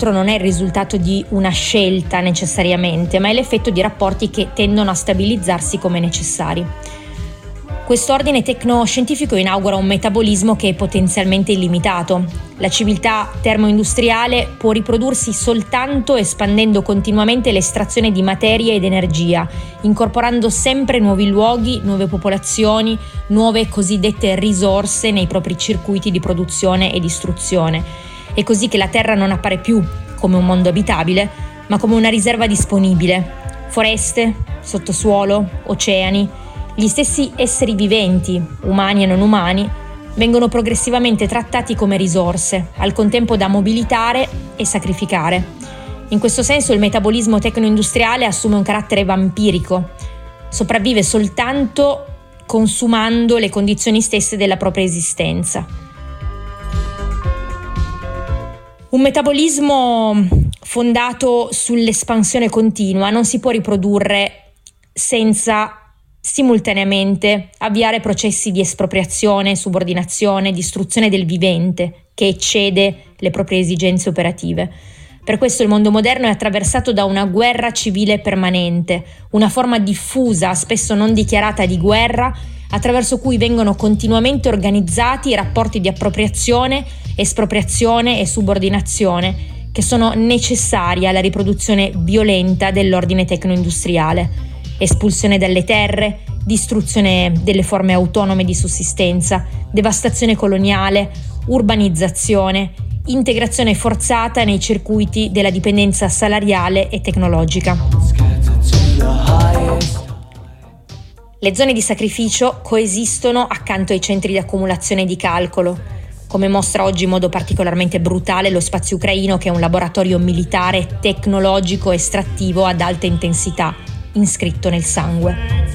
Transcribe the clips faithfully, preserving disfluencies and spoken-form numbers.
non è il risultato di una scelta necessariamente, ma è l'effetto di rapporti che tendono a stabilizzarsi come necessari. Questo ordine tecnoscientifico inaugura un metabolismo che è potenzialmente illimitato. La civiltà termoindustriale può riprodursi soltanto espandendo continuamente l'estrazione di materia ed energia, incorporando sempre nuovi luoghi, nuove popolazioni, nuove cosiddette risorse nei propri circuiti di produzione e distruzione. È così che la Terra non appare più come un mondo abitabile, ma come una riserva disponibile. Foreste, sottosuolo, oceani, gli stessi esseri viventi, umani e non umani, vengono progressivamente trattati come risorse, al contempo da mobilitare e sacrificare. In questo senso il metabolismo tecnoindustriale assume un carattere vampirico, sopravvive soltanto consumando le condizioni stesse della propria esistenza. Un metabolismo fondato sull'espansione continua non si può riprodurre senza simultaneamente avviare processi di espropriazione, subordinazione, distruzione del vivente che eccede le proprie esigenze operative. Per questo il mondo moderno è attraversato da una guerra civile permanente, una forma diffusa, spesso non dichiarata di guerra, attraverso cui vengono continuamente organizzati i rapporti di appropriazione, espropriazione e subordinazione che sono necessari alla riproduzione violenta dell'ordine tecnoindustriale. Espulsione dalle terre, distruzione delle forme autonome di sussistenza, devastazione coloniale, urbanizzazione, integrazione forzata nei circuiti della dipendenza salariale e tecnologica. Le zone di sacrificio coesistono accanto ai centri di accumulazione e di calcolo, come mostra oggi in modo particolarmente brutale lo spazio ucraino, che è un laboratorio militare tecnologico estrattivo ad alta intensità, iscritto nel sangue.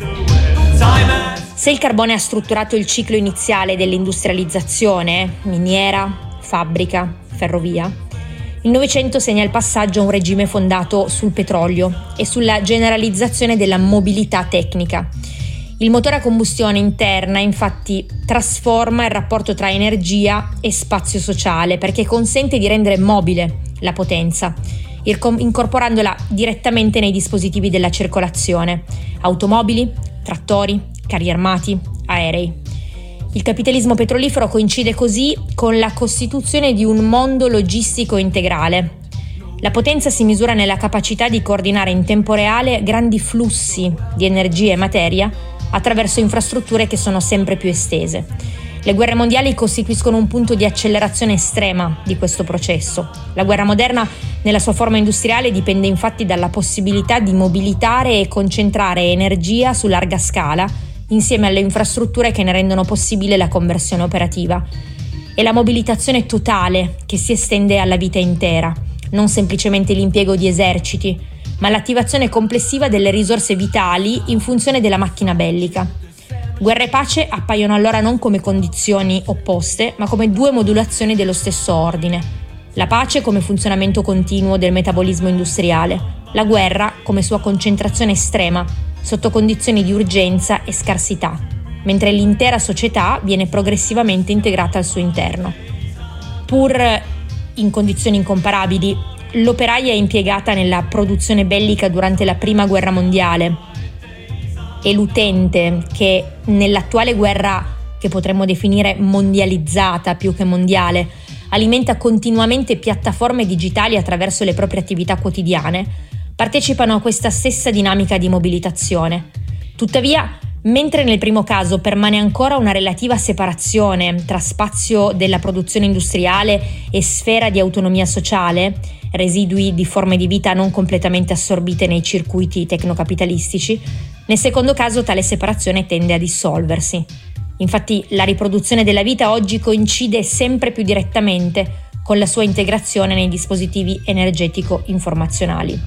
Se il carbone ha strutturato il ciclo iniziale dell'industrializzazione, miniera, fabbrica, ferrovia, il Novecento segna il passaggio a un regime fondato sul petrolio e sulla generalizzazione della mobilità tecnica. Il motore a combustione interna infatti trasforma il rapporto tra energia e spazio sociale, perché consente di rendere mobile la potenza, incorporandola direttamente nei dispositivi della circolazione: automobili, trattori, carri armati, aerei. Il capitalismo petrolifero coincide così con la costituzione di un mondo logistico integrale. La potenza si misura nella capacità di coordinare in tempo reale grandi flussi di energia e materia attraverso infrastrutture che sono sempre più estese. Le guerre mondiali costituiscono un punto di accelerazione estrema di questo processo. La guerra moderna, nella sua forma industriale, dipende infatti dalla possibilità di mobilitare e concentrare energia su larga scala, insieme alle infrastrutture che ne rendono possibile la conversione operativa. È la mobilitazione totale che si estende alla vita intera, non semplicemente l'impiego di eserciti, ma l'attivazione complessiva delle risorse vitali in funzione della macchina bellica. Guerra e pace appaiono allora non come condizioni opposte, ma come due modulazioni dello stesso ordine. La pace come funzionamento continuo del metabolismo industriale, la guerra come sua concentrazione estrema, sotto condizioni di urgenza e scarsità, mentre l'intera società viene progressivamente integrata al suo interno. Pur in condizioni incomparabili, l'operaia impiegata nella produzione bellica durante la Prima Guerra Mondiale e l'utente che nell'attuale guerra, che potremmo definire mondializzata più che mondiale, alimenta continuamente piattaforme digitali attraverso le proprie attività quotidiane, partecipano a questa stessa dinamica di mobilitazione. Tuttavia, mentre nel primo caso permane ancora una relativa separazione tra spazio della produzione industriale e sfera di autonomia sociale, residui di forme di vita non completamente assorbite nei circuiti tecnocapitalistici, nel secondo caso tale separazione tende a dissolversi. Infatti la riproduzione della vita oggi coincide sempre più direttamente con la sua integrazione nei dispositivi energetico-informazionali.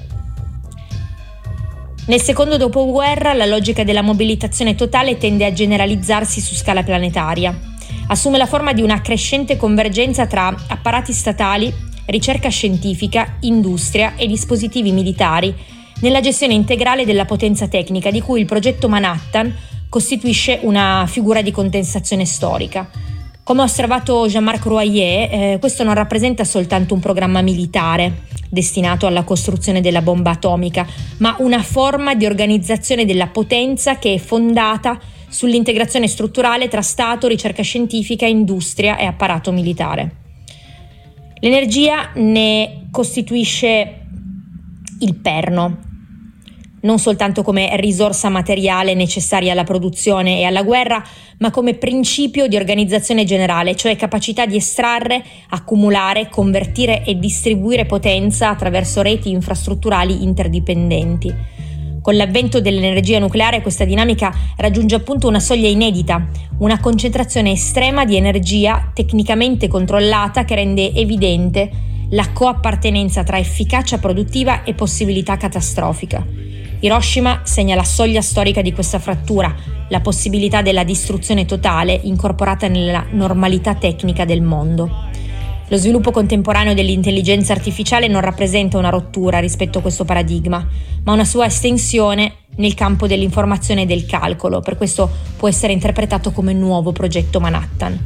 Nel secondo dopoguerra la logica della mobilitazione totale tende a generalizzarsi su scala planetaria. Assume la forma di una crescente convergenza tra apparati statali, ricerca scientifica, industria e dispositivi militari nella gestione integrale della potenza tecnica, di cui il progetto Manhattan costituisce una figura di condensazione storica. Come ha osservato Jean-Marc Royer, eh, questo non rappresenta soltanto un programma militare destinato alla costruzione della bomba atomica, ma una forma di organizzazione della potenza che è fondata sull'integrazione strutturale tra Stato, ricerca scientifica, industria e apparato militare. L'energia ne costituisce il perno, non soltanto come risorsa materiale necessaria alla produzione e alla guerra, ma come principio di organizzazione generale, cioè capacità di estrarre, accumulare, convertire e distribuire potenza attraverso reti infrastrutturali interdipendenti. Con l'avvento dell'energia nucleare questa dinamica raggiunge appunto una soglia inedita, una concentrazione estrema di energia tecnicamente controllata che rende evidente la coappartenenza tra efficacia produttiva e possibilità catastrofica. Hiroshima segna la soglia storica di questa frattura, la possibilità della distruzione totale incorporata nella normalità tecnica del mondo. Lo sviluppo contemporaneo dell'intelligenza artificiale non rappresenta una rottura rispetto a questo paradigma, ma una sua estensione nel campo dell'informazione e del calcolo. Per questo può essere interpretato come nuovo progetto Manhattan.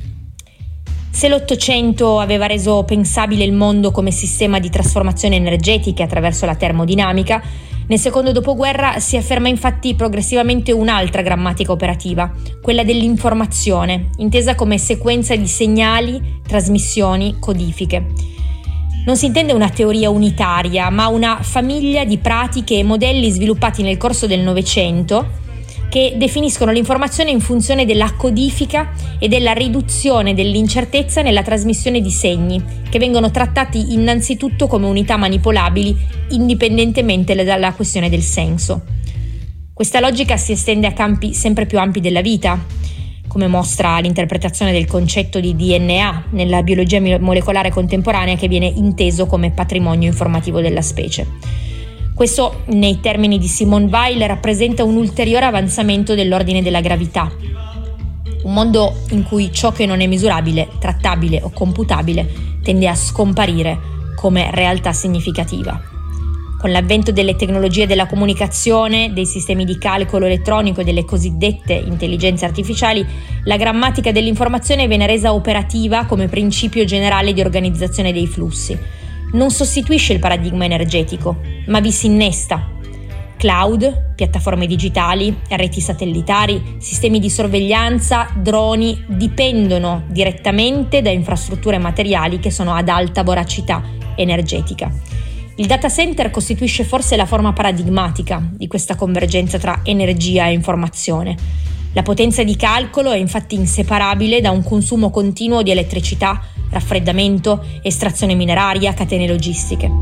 Se l'Ottocento aveva reso pensabile il mondo come sistema di trasformazione energetica attraverso la termodinamica, nel secondo dopoguerra si afferma infatti progressivamente un'altra grammatica operativa, quella dell'informazione, intesa come sequenza di segnali, trasmissioni, codifiche. Non si intende una teoria unitaria, ma una famiglia di pratiche e modelli sviluppati nel corso del Novecento che definiscono l'informazione in funzione della codifica e della riduzione dell'incertezza nella trasmissione di segni, che vengono trattati innanzitutto come unità manipolabili indipendentemente dalla questione del senso. Questa logica si estende a campi sempre più ampi della vita, come mostra l'interpretazione del concetto di D N A nella biologia molecolare contemporanea, che viene inteso come patrimonio informativo della specie. Questo, nei termini di Simone Weil, rappresenta un ulteriore avanzamento dell'ordine della gravità. Un mondo in cui ciò che non è misurabile, trattabile o computabile tende a scomparire come realtà significativa. Con l'avvento delle tecnologie della comunicazione, dei sistemi di calcolo elettronico e delle cosiddette intelligenze artificiali, la grammatica dell'informazione viene resa operativa come principio generale di organizzazione dei flussi. Non sostituisce il paradigma energetico, ma vi si innesta. Cloud, piattaforme digitali, reti satellitari, sistemi di sorveglianza, droni dipendono direttamente da infrastrutture materiali che sono ad alta voracità energetica. Il data center costituisce forse la forma paradigmatica di questa convergenza tra energia e informazione. La potenza di calcolo è infatti inseparabile da un consumo continuo di elettricità, raffreddamento, estrazione mineraria, catene logistiche.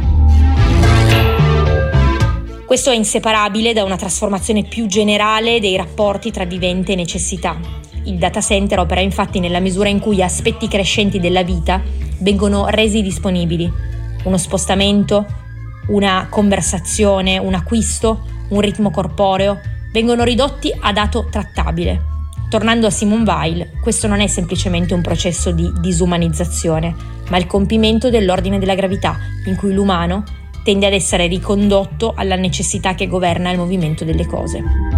Questo è inseparabile da una trasformazione più generale dei rapporti tra vivente e necessità. Il data center opera infatti nella misura in cui aspetti crescenti della vita vengono resi disponibili. Uno spostamento, una conversazione, un acquisto, un ritmo corporeo vengono ridotti a dato trattabile. Tornando a Simone Weil, questo non è semplicemente un processo di disumanizzazione, ma il compimento dell'ordine della gravità, in cui l'umano tende ad essere ricondotto alla necessità che governa il movimento delle cose.